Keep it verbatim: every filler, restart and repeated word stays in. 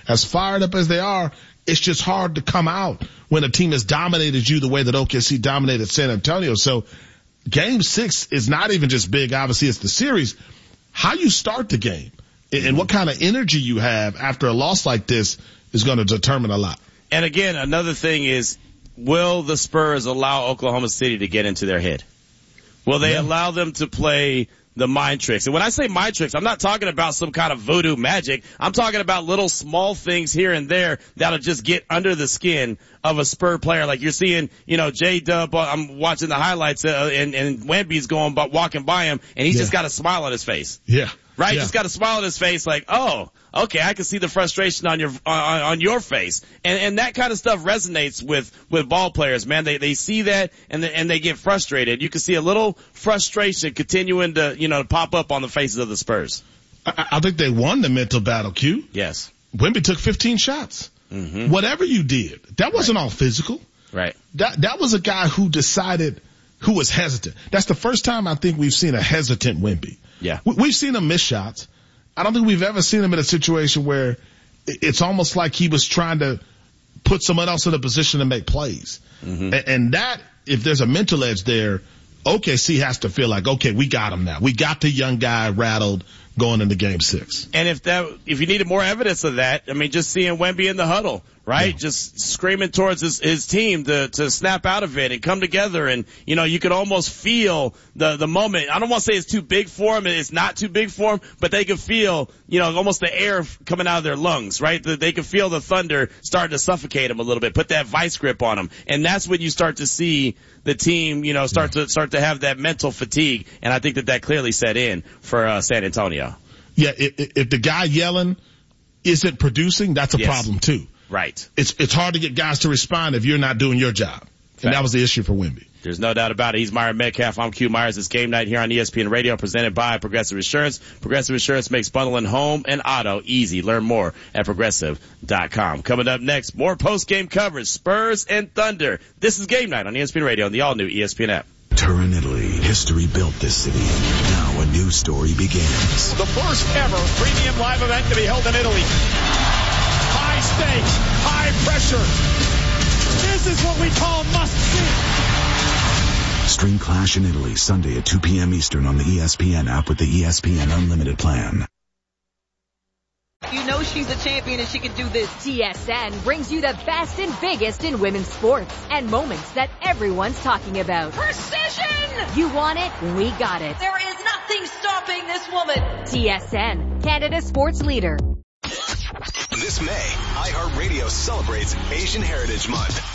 as fired up as they are, it's just hard to come out when a team has dominated you the way that O K C dominated San Antonio. So game six is not even just big. Obviously, it's the series. How you start the game and what kind of energy you have after a loss like this is going to determine a lot. And again, another thing is, will the Spurs allow Oklahoma City to get into their head? Will they yeah. allow them to play the mind tricks? And when I say mind tricks, I'm not talking about some kind of voodoo magic. I'm talking about little small things here and there that'll just get under the skin of a Spur player. Like you're seeing, you know, J-Dub, I'm watching the highlights, uh, and, and Wemby's going, but walking by him, and he's yeah. just got a smile on his face. Yeah. Right? Yeah. Just got a smile on his face like, oh, okay, I can see the frustration on your, on, on your face. And, and that kind of stuff resonates with, with ball players, man. They, they see that and they, and they get frustrated. You can see a little frustration continuing to, you know, to pop up on the faces of the Spurs. I, I think they won the mental battle, Q. Yes. Wemby took fifteen shots. Mm-hmm. Whatever you did, that wasn't right. all physical. Right. That, that was a guy who decided, who was hesitant. That's the first time I think we've seen a hesitant Wemby. Yeah. We've seen him miss shots. I don't think we've ever seen him in a situation where it's almost like he was trying to put someone else in a position to make plays. Mm-hmm. And that, if there's a mental edge there, O K C has to feel like, okay, we got him now. We got the young guy rattled going into game six. And if that, if you needed more evidence of that, I mean, just seeing Wemby in the huddle, right? Yeah. Just screaming towards his, his team to, to snap out of it and come together. And, you know, you could almost feel the, the moment. I don't want to say it's too big for him. It's not too big for him, but they could feel, you know, almost the air coming out of their lungs, right? They could feel the thunder starting to suffocate him a little bit, put that vice grip on him. And that's when you start to see the team, you know, start to, start to have that mental fatigue. And I think that that clearly set in for, uh, San Antonio. Yeah. If, if the guy yelling isn't producing, that's a yes. problem too. Right. It's it's hard to get guys to respond if you're not doing your job. And Fact. That was the issue for Wemby. There's no doubt about it. He's Myron Metcalf. I'm Q Myers. It's Game Night here on E S P N Radio, presented by Progressive Insurance. Progressive Insurance makes bundling home and auto easy. Learn more at progressive dot com. Coming up next, more post-game coverage, Spurs and Thunder. This is Game Night on E S P N Radio and the all-new E S P N app. Turin, Italy. History built this city. Now a new story begins. The first ever premium live event to be held in Italy. High stakes, high pressure. This is what we call must-see. Stream Clash in Italy Sunday at two p.m. Eastern on the E S P N app with the E S P N Unlimited plan. You know she's a champion and she can do this. T S N brings you the best and biggest in women's sports and moments that everyone's talking about. Precision! You want it? We got it. There is nothing stopping this woman. T S N, Canada's sports leader. This May, iHeartRadio celebrates Asian Heritage Month.